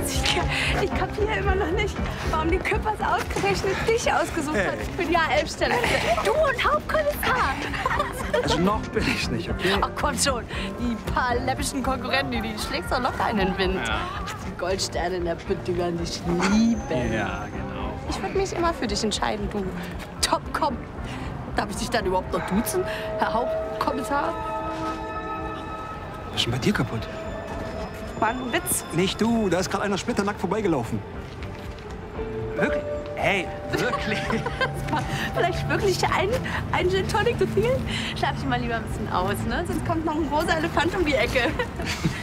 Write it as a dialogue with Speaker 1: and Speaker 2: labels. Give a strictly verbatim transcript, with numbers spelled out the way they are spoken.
Speaker 1: Ich, ich kapiere immer noch nicht, warum die Küppers ausgerechnet dich ausgesucht hat für die H elf-Stelle. Du und Hauptkommissar.
Speaker 2: Also noch bin ich nicht, okay?
Speaker 1: Ach komm schon, die paar läppischen Konkurrenten, die, die schlägst doch locker in den Wind.
Speaker 2: Ja.
Speaker 1: Ach, die Goldsterne in der Bütte werden dich lieben.
Speaker 2: Ja, genau.
Speaker 1: Ich würde mich immer für dich entscheiden, du Top-Com. Darf ich dich dann überhaupt noch duzen, Herr Hauptkommissar?
Speaker 2: Was ist denn bei dir kaputt?
Speaker 1: War ein Witz.
Speaker 2: Nicht du, da ist gerade einer splitternackt vorbeigelaufen. Wirklich? Hey, wirklich?
Speaker 1: Das war vielleicht wirklich ein, ein Gin Tonic zu viel. Schlaf dich mal lieber ein bisschen aus, ne? Sonst kommt noch ein großer Elefant um die Ecke.